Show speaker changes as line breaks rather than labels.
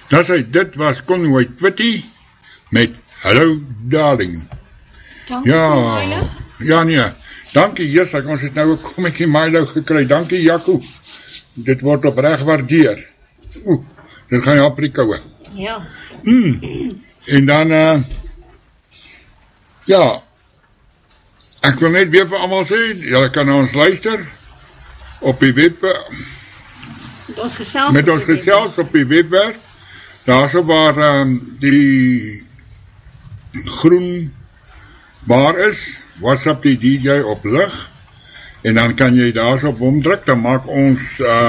Dan sê, dit was Conway Twitty met Hello Darling.
Dankie Milo.
Ja nee, dankie Jessica, ons het nou 'n kommetjie Milo gekry, dankie Jaco, dit word opreg waardeer. Dit gaan help die koue.
Ja.
En dan, ja, ek wil net weer vir almal sê, julle kan na ons luister, op die web, met ons gesels op die webwerf, daar so waar die groen bar is, WhatsApp die DJ op lig, en dan kan jy daar so op hom druk, dan maak ons